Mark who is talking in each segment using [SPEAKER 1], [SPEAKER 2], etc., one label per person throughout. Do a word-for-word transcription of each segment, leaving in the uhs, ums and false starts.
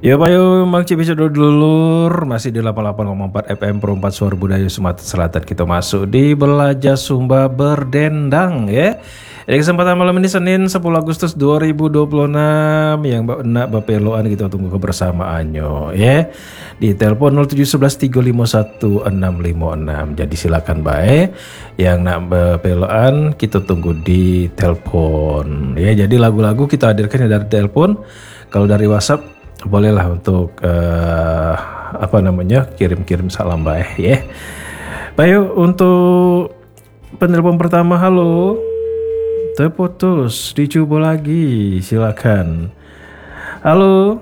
[SPEAKER 1] Ya Pak Yo, Mang Cipicu dulur masih di delapan puluh delapan koma empat F M Perempat Suara Budaya Sumatera Selatan. Kita masuk di Belaja Sumba Berdendang ya. Di kesempatan malam ini Senin sepuluh Agustus dua ribu dua puluh enam yang nak bapeloan kita tunggu kebersamaannya ya. Di telepon nol tujuh satu satu tiga lima satu enam lima enam. Jadi silakan bae yang nak bapeloan kita tunggu di telepon ya. Jadi lagu-lagu kita hadirkan dari telepon. Kalau dari WhatsApp bolehlah untuk uh, apa namanya kirim-kirim salam baik ya. Baik untuk penelpon pertama, halo. Terputus, dicoba lagi, silakan. Halo.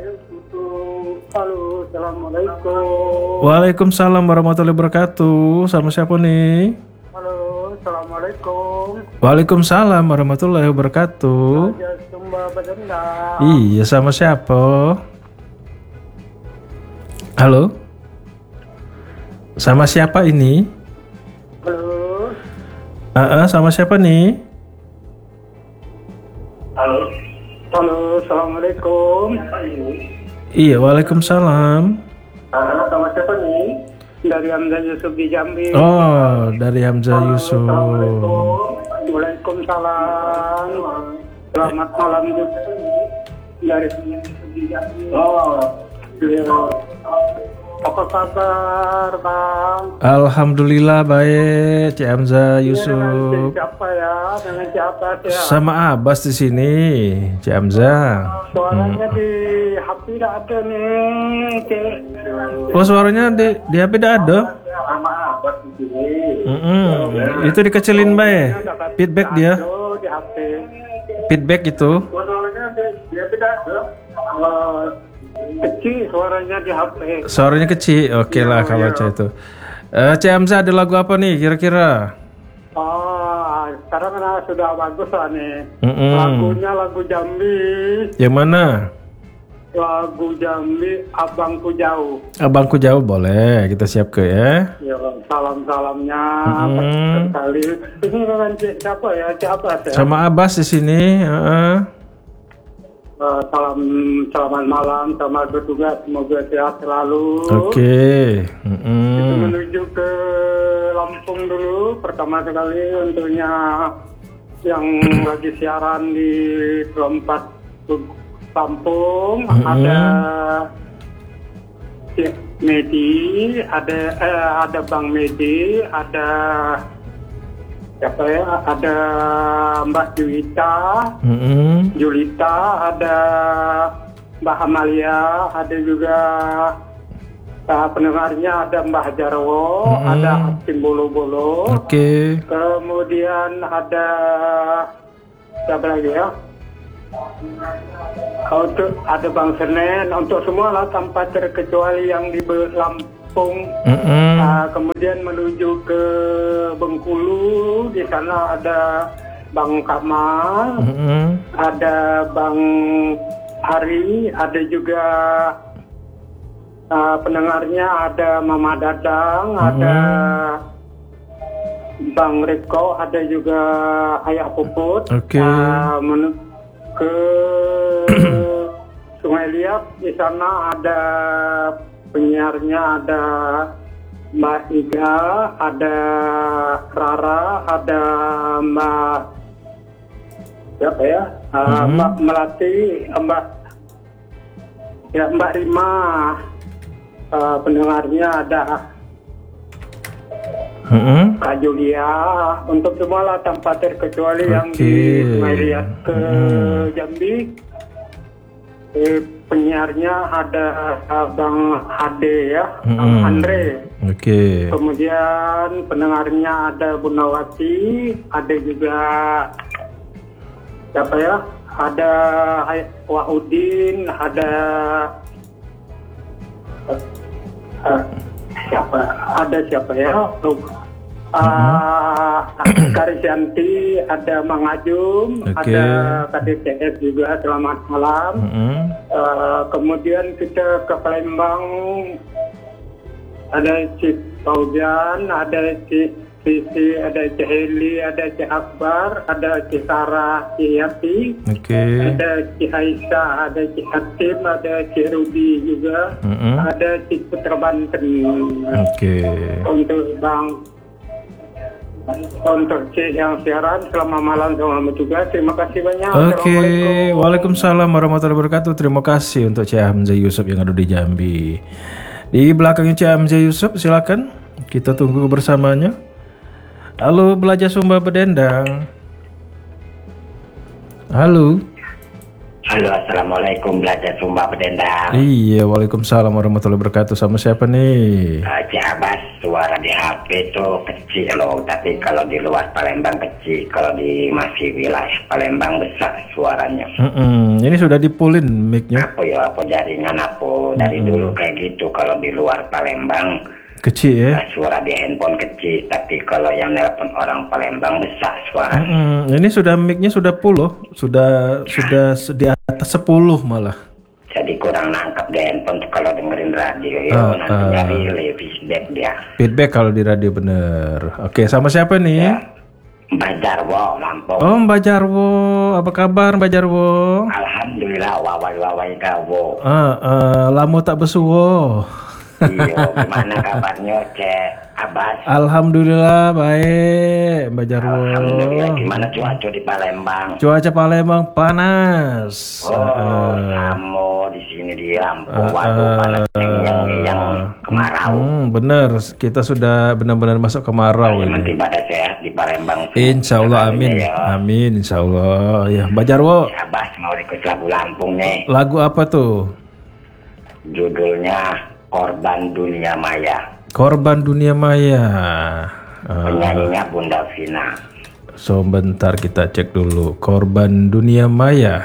[SPEAKER 2] Halo, assalamualaikum.
[SPEAKER 1] Waalaikumsalam warahmatullahi wabarakatuh. Sama siapa nih?
[SPEAKER 2] Halo, assalamualaikum.
[SPEAKER 1] Waalaikumsalam warahmatullahi wabarakatuh.
[SPEAKER 2] Belaja Sumba Berdendang.
[SPEAKER 1] Iya, sama siapa? Halo? Sama siapa ini?
[SPEAKER 2] Halo.
[SPEAKER 1] Ah, uh, sama siapa nih?
[SPEAKER 2] Halo. Halo, assalamualaikum.
[SPEAKER 1] Iya, waalaikumsalam.
[SPEAKER 2] Halo, sama siapa nih? Dari Hamzah Yusuf di Jambi.
[SPEAKER 1] Oh, dari Hamzah Yusuf.
[SPEAKER 2] Assalamualaikum. Waalaikumsalam. Selamat malam juga. Dari Hamzah Yusuf di Jambi. Oh, iya. Apa kabar, Bang?
[SPEAKER 1] Alhamdulillah baik, Cik Hamzah Yusuf.
[SPEAKER 2] Dengan siapa ya? Dengan siapa ya?
[SPEAKER 1] Sama Abbas di sini, Cik Hamzah.
[SPEAKER 2] Suaranya hmm. di H P tidak ada nih, Cik.
[SPEAKER 1] Oh, suaranya di di H P tidak ada?
[SPEAKER 2] Sama Abbas di sini.
[SPEAKER 1] Mm-mm. Itu dikecilin baik. Feedback dia.
[SPEAKER 2] Di H P.
[SPEAKER 1] Feedback itu.
[SPEAKER 2] Suaranya di dia tidak ada. Uh, kecil suaranya di H P.
[SPEAKER 1] Suaranya kecil. Oke okay lah kalau Cik itu. Uh, Cik Hamzah ada lagu apa nih kira-kira?
[SPEAKER 2] Oh, sekarang kan sudah bagus lah nih.
[SPEAKER 1] Mm-mm.
[SPEAKER 2] Lagunya lagu Jambi.
[SPEAKER 1] Yang mana?
[SPEAKER 2] Lagu Jambi, Abangku Jauh.
[SPEAKER 1] Abangku Jauh boleh, kita siap ke ya.
[SPEAKER 2] Ya, salam-salamnya
[SPEAKER 1] mm-hmm.
[SPEAKER 2] sekali. Ini dengan siapa ya? Siapa ya?
[SPEAKER 1] Sama Abbas di sini. Uh-uh.
[SPEAKER 2] Uh, salam selamat malam, selamat bertugas, semoga sehat selalu.
[SPEAKER 1] Oke. Okay.
[SPEAKER 2] Mm-hmm. Kita menuju ke Lampung dulu. Pertama sekali untuknya yang lagi siaran di Perempat Lampung, mm-hmm. ada Medi, ada eh, ada Bang Medi, ada siapa ya? Ada Mbak Juwita,
[SPEAKER 1] mm-hmm.
[SPEAKER 2] Julita, ada Mbak Amalia, ada juga uh, pendengarnya ada Mbak Jarwo, mm-hmm. ada Hakim Bolo-Bolo.
[SPEAKER 1] Oke. Okay.
[SPEAKER 2] Kemudian ada siapa lagi ya? Untuk ada Bang Senen, untuk semua lah tanpa terkecuali yang di Lampung.
[SPEAKER 1] Mm-hmm.
[SPEAKER 2] Uh, kemudian menuju ke Bengkulu, di sana ada Bang Kamal, mm-hmm. ada Bang Hari, ada juga uh, pendengarnya ada Mama Dadang, mm-hmm. ada Bang Riko, ada juga Ayah Puput.
[SPEAKER 1] Oke. Okay.
[SPEAKER 2] Uh, men- ke Sungai Liat, di sana ada penyiarnya, ada Mbak Iga, ada Rara, ada Mbak siapa ya, uh, mm-hmm. Mbak Melati, Mbak ya Mbak Rima, uh, pendengarnya ada
[SPEAKER 1] mm-hmm.
[SPEAKER 2] Kak Julia, untuk semua lah tanpa terkecuali okay. yang di Sungai Liat ke mm. Jambi. Eh, penyiarnya ada Bang Ade ya, mm-hmm. Bang Andre. Oke. Okay. Kemudian pendengarnya ada Bunawati, ada juga siapa ya? Ada Wahudin, ada uh, siapa? Ada siapa ya? Uh, Karisyanti, ada Mang Ajum,
[SPEAKER 1] okay.
[SPEAKER 2] ada K D T S juga, selamat malam. Mm-hmm. Uh, kemudian kita ke Palembang, ada Cik Paujan, ada Cik Sisi, ada Cik Heli, ada Cik Akbar, ada Cik Sarah, Cik Yati,
[SPEAKER 1] Oke.
[SPEAKER 2] ada Cik Aisyah, ada Cik Hatim, ada Cik Ruby juga,
[SPEAKER 1] Mm-mm.
[SPEAKER 2] ada Cik Putra Banten.
[SPEAKER 1] Oke.
[SPEAKER 2] Untuk Bang, untuk Cik yang siaran, selamat malam sama juga. Terima kasih banyak.
[SPEAKER 1] Oke,
[SPEAKER 2] Assalamualaikum.
[SPEAKER 1] waalaikumsalam warahmatullahi wabarakatuh. Terima kasih untuk Cik Hamzah Yusuf yang ada di Jambi. Di belakangnya Cik Hamzah Yusuf, silakan kita tunggu bersamanya. Halo, Belajar Sumba Bedendang. Halo.
[SPEAKER 3] Halo, assalamualaikum belajar Sumba Bedendang.
[SPEAKER 1] Iya, waalaikumsalam warahmatullahi wabarakatuh. Sama siapa nih?
[SPEAKER 3] Cik Abbas, suara di H P tuh kecil loh, tapi kalau di luar Palembang kecil, kalau di masih wilayah Palembang besar suaranya.
[SPEAKER 1] Mm-mm. Ini sudah dipulin mic-nya.
[SPEAKER 3] Apa ya, apa jaringan apa dari dulu kayak gitu. Kalau di luar Palembang
[SPEAKER 1] Kecil ya.
[SPEAKER 3] eh, suara di handphone kecil, tapi kalau yang nelpon orang Palembang besar suara.
[SPEAKER 1] Mm-mm. Ini sudah mic-nya sudah full loh. Sudah sudah di atas sepuluh malah.
[SPEAKER 3] Jadi kurang nangkap di handphone tuh kalau dengerin radio ya,
[SPEAKER 1] Ah,
[SPEAKER 3] nanti
[SPEAKER 1] ah.
[SPEAKER 3] nyari feedback dia.
[SPEAKER 1] Feedback kalau di radio bener. Oke, sama siapa nih?
[SPEAKER 3] Ya. Mbak Jarwo, Lampung.
[SPEAKER 1] Oh, Mbak Jarwo, apa kabar Mbak Jarwo?
[SPEAKER 3] Alhamdulillah, wawai-wawai kawo.
[SPEAKER 1] Ah, ah, lamo tak besuwo.
[SPEAKER 3] Iya, gimana kabarnya, Cek Abbas?
[SPEAKER 1] Alhamdulillah baik, Mbak Jarwo.
[SPEAKER 3] Alhamdulillah, gimana cuaca di Palembang?
[SPEAKER 1] Cuaca Palembang panas.
[SPEAKER 3] Oh,
[SPEAKER 1] Ah,
[SPEAKER 3] kamu di sini di Lampung,
[SPEAKER 1] ah,
[SPEAKER 3] waduh panas yang yang, yang
[SPEAKER 1] ah.
[SPEAKER 3] kemarau.
[SPEAKER 1] Hmm, bener, kita sudah benar-benar masuk kemarau
[SPEAKER 3] Nanti
[SPEAKER 1] ini.
[SPEAKER 3] pada sehat di Palembang.
[SPEAKER 1] Insya Allah, amin,
[SPEAKER 3] Ya.
[SPEAKER 1] amin, Insya Allah. Ya, Mbak Jarwo,
[SPEAKER 3] Cek Abbas mau ikut lagu Lampung nih.
[SPEAKER 1] lagu apa tuh?
[SPEAKER 3] Judulnya Korban Dunia Maya.
[SPEAKER 1] Korban Dunia Maya. Ah,
[SPEAKER 3] Penyanyinya Bunda Vina.
[SPEAKER 1] sebentar kita cek dulu. Korban Dunia Maya.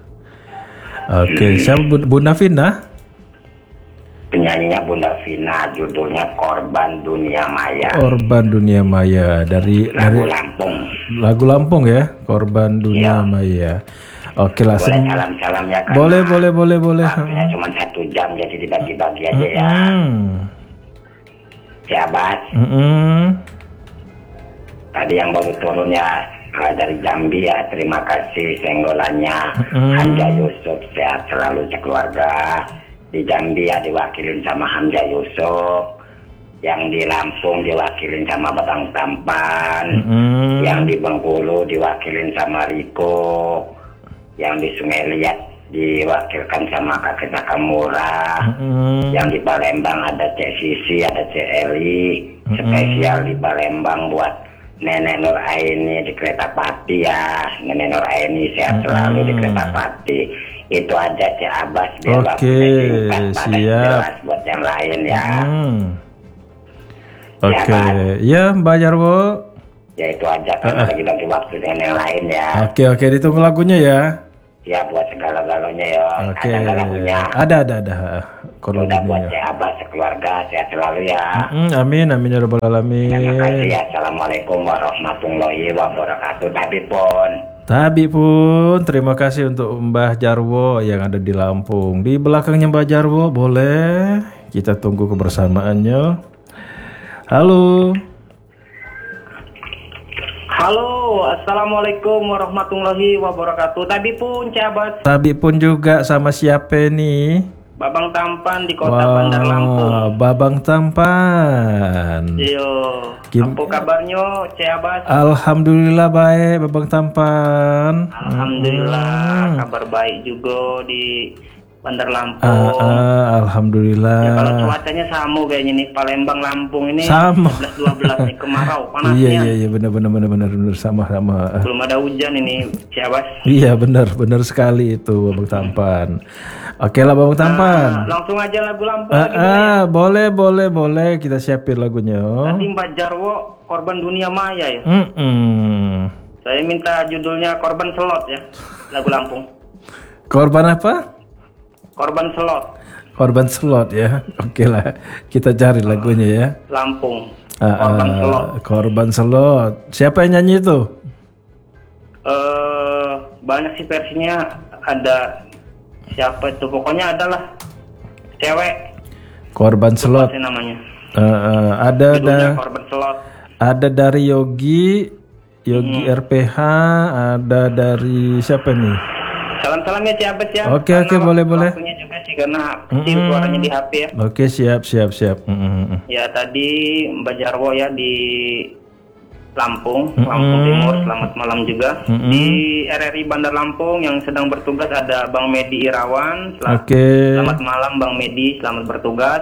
[SPEAKER 1] Oke, siapa Bu- Bunda Vina?
[SPEAKER 3] Penyanyinya Bunda Vina, judulnya Korban Dunia Maya.
[SPEAKER 1] Korban Dunia Maya dari
[SPEAKER 3] Lagu
[SPEAKER 1] dari
[SPEAKER 3] Lampung.
[SPEAKER 1] lagu Lampung ya. Korban Dunia
[SPEAKER 3] Iya.
[SPEAKER 1] Maya. Oke lah.
[SPEAKER 3] Boleh
[SPEAKER 1] sem-
[SPEAKER 3] salam-salam ya kan?
[SPEAKER 1] Boleh, boleh, boleh, boleh.
[SPEAKER 3] Waktunya cuma satu jam jadi dibagi-bagi aja ya.
[SPEAKER 1] Hmm.
[SPEAKER 3] Sahabat,
[SPEAKER 1] Mm-mm.
[SPEAKER 3] tadi yang baru turun ya eh, dari Jambi ya, terima kasih senggolannya.
[SPEAKER 1] Mm.
[SPEAKER 3] Hamzah Yusuf, sehat selalu sekeluarga. Di Jambi ya diwakilin sama Hamzah Yusuf. Yang di Lampung diwakilin sama Babang Tampan.
[SPEAKER 1] Mm-mm.
[SPEAKER 3] Yang di Bengkulu diwakilin sama Riko. Yang di Sungai Liat diwakilkan sama Kakek Nakamura.
[SPEAKER 1] Mm-mm.
[SPEAKER 3] Yang di Palembang ada Cek Sisi, ada Cek Eli. Spesial di Palembang buat Nenek Nur Aini di Kereta Pati ya. Nenek Nur Aini sehat selalu di Kereta Pati. Itu aja Cek Abbas biar
[SPEAKER 1] Oke,
[SPEAKER 3] waktunya singkat, padat,
[SPEAKER 1] siap.
[SPEAKER 3] jelas buat yang lain ya.
[SPEAKER 1] Hmm. Oke, ya Mbak Jarwo.
[SPEAKER 3] Ya itu aja kan bagi-bagi waktu dengan yang lain ya.
[SPEAKER 1] Oke, oke, ditunggu lagunya ya.
[SPEAKER 3] Ya buat segala-galanya ya.
[SPEAKER 1] Oke.
[SPEAKER 3] Ada nggak lagunya?
[SPEAKER 1] Ada, ada, ada. Kalau
[SPEAKER 3] Udah buat
[SPEAKER 1] lagunya.
[SPEAKER 3] Cek Abbas sekeluarga sehat selalu ya.
[SPEAKER 1] Mm, amin, amin ya rabbal alamin.
[SPEAKER 3] Terima kasih ya. Assalamualaikum warahmatullahi wabarakatuh. Tapi pun
[SPEAKER 1] Tabi pun terima kasih untuk Mbah Jarwo yang ada di Lampung. Di belakangnya Mbah Jarwo boleh kita tunggu kebersamaannya. Halo.
[SPEAKER 2] Halo, assalamualaikum warahmatullahi wabarakatuh. Tadi pun Cabat
[SPEAKER 1] Tabi pun juga sama siapa nih?
[SPEAKER 2] Babang Tampan di kota Bandar Lampung.
[SPEAKER 1] Babang Tampan.
[SPEAKER 2] Yo,
[SPEAKER 1] Gim-
[SPEAKER 2] apa kabarnya Cabat?
[SPEAKER 1] Alhamdulillah baik Babang Tampan.
[SPEAKER 2] Alhamdulillah, kabar baik juga di Bandar Lampung.
[SPEAKER 1] Ah, ah, alhamdulillah.
[SPEAKER 2] Ya, kalau cuacanya sama kayaknya nih Palembang Lampung ini
[SPEAKER 1] Sama.
[SPEAKER 2] sebelas dua belas nih kemarau panasnya.
[SPEAKER 1] Iya iya iya benar benar benar benar benar sama sama.
[SPEAKER 2] Belum ada hujan ini Ciabas.
[SPEAKER 1] Iya benar benar sekali itu Babang Tampan. Oke lah Babang Tampan.
[SPEAKER 2] Nah, langsung aja lagu Lampung
[SPEAKER 1] Ah,
[SPEAKER 2] lagi boleh ya?
[SPEAKER 1] ah, boleh boleh boleh kita siapin lagunya.
[SPEAKER 2] Tadi Mbak Jarwo Korban Dunia Maya ya.
[SPEAKER 1] Mm-mm.
[SPEAKER 2] Saya minta judulnya Korban Selot ya. Lagu Lampung.
[SPEAKER 1] Korban apa?
[SPEAKER 2] Korban Selot
[SPEAKER 1] Korban slot ya. Oke lah kita cari lagunya ya.
[SPEAKER 2] Lampung.
[SPEAKER 1] Ah,
[SPEAKER 2] Korban
[SPEAKER 1] ah,
[SPEAKER 2] Selot.
[SPEAKER 1] Korban slot. Siapa yang nyanyi itu?
[SPEAKER 2] Eh banyak sih versinya, ada siapa itu pokoknya adalah cewek
[SPEAKER 1] Korban slot.
[SPEAKER 2] apa sih namanya.
[SPEAKER 1] Ah, ah, ada ada
[SPEAKER 2] Judulnya Korban Selot.
[SPEAKER 1] Ada dari Yogi, Yogi
[SPEAKER 3] Hmm.
[SPEAKER 1] R P H, ada dari siapa nih?
[SPEAKER 3] Salam-salam ya siapa siapa.
[SPEAKER 1] Oke, oke, boleh, boleh.
[SPEAKER 3] Waktunya juga sih karena kecil suaranya di H P ya.
[SPEAKER 1] Oke, siap, siap, siap. Mm-mm.
[SPEAKER 3] Ya tadi Mbak Jarwo ya di Lampung, Lampung Timur. Selamat malam juga. Di R R I Bandar Lampung yang sedang bertugas ada Bang Medi Irawan. Selamat,
[SPEAKER 1] Oke.
[SPEAKER 3] selamat malam Bang Medi, selamat bertugas.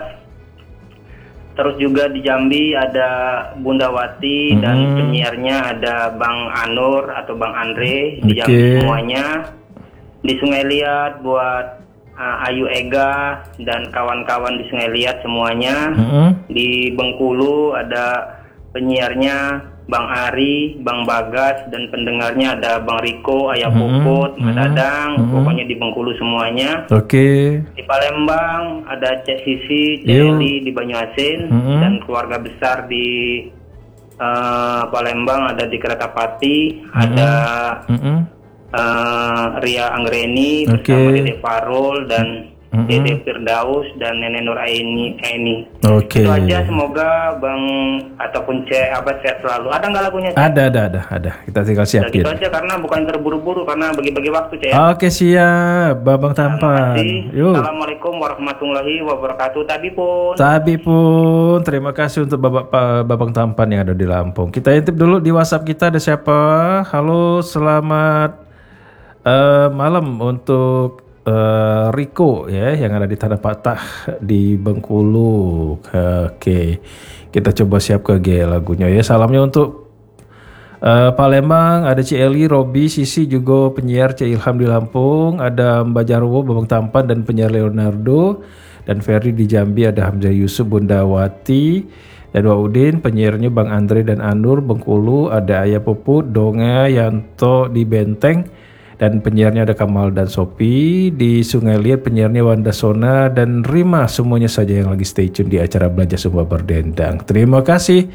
[SPEAKER 3] Terus juga di Jambi ada Bunda Wati dan penyiarnya ada Bang Anur atau Bang Andre di Jambi
[SPEAKER 1] Oke.
[SPEAKER 3] semuanya. Di Sungai Liat buat uh, Ayu Ega dan kawan-kawan di Sungai Liat semuanya.
[SPEAKER 1] Mm-mm.
[SPEAKER 3] Di Bengkulu ada penyiarnya Bang Ari, Bang Bagas, dan pendengarnya ada Bang Riko, Ayah Puput, Mas Dadang, pokoknya di Bengkulu semuanya.
[SPEAKER 1] Oke.
[SPEAKER 3] Di Palembang ada Cek Sisi, Cek
[SPEAKER 1] Yo.
[SPEAKER 3] Eli di Banyuasin, dan keluarga besar di uh, Palembang ada di Keretapati, ada
[SPEAKER 1] Mm-mm.
[SPEAKER 3] uh, Ria Anggreni
[SPEAKER 1] Oke.
[SPEAKER 3] bersama Dede Farul dan Dede Firdaus dan Nenek Nur Aini. Aini.
[SPEAKER 1] Oke.
[SPEAKER 3] Itu aja, semoga Bang ataupun Cek apa sehat selalu. Ada nggak lagunya? Cek?
[SPEAKER 1] Ada, ada, ada, ada. Kita tinggal
[SPEAKER 3] Udah
[SPEAKER 1] siapin.
[SPEAKER 3] gitu aja karena bukan terburu-buru karena bagi-bagi waktu Cek.
[SPEAKER 1] Oke, siap, Babang Tampan.
[SPEAKER 3] Terima kasih.
[SPEAKER 1] Yuk.
[SPEAKER 3] Assalamualaikum warahmatullahi wabarakatuh. Tadi pun.
[SPEAKER 1] Tabi pun, terima kasih untuk Bapak Pa- Babang Tampan yang ada di Lampung. Kita intip dulu di WhatsApp kita ada siapa? Halo, selamat eh, malam untuk eh, Riko ya yang ada di Tanah Patah di Bengkulu. Oke, kita coba siap ke G lagunya ya. Salamnya untuk eh, Palembang, ada Ci Eli, Robi, Sisi juga penyiar C Ilham di Lampung, ada Mbak Jarwo, Babang Tampan dan penyiar Leonardo, dan Ferry di Jambi ada Hamzah Yusuf, Bunda Wati, dan Waudin, penyiarnya Bang Andre dan Anur. Bengkulu ada Ayah Puput, Donga, Yanto di Benteng, dan penyiarnya ada Kamal dan Sopi. Di Sungai Liat penyiarnya Wanda Sona dan Rima, semuanya saja yang lagi stay tune di acara Belajar Sumba Berdendang. Terima kasih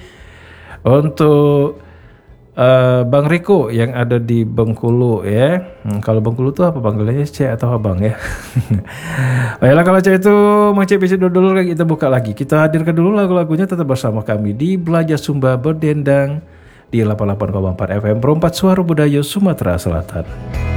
[SPEAKER 1] untuk uh, Bang Riko yang ada di Bengkulu ya. Hmm, kalau Bengkulu tuh apa panggilannya, Cek atau Abang ya? Baiklah, kalau Cek itu mau Cek episode dulu, kita buka lagi. Kita hadirkan dulu lagu-lagunya, tetap bersama kami di Belajar Sumba Berdendang di delapan puluh delapan koma empat F M Perempat Suara Budaya Sumatera Selatan.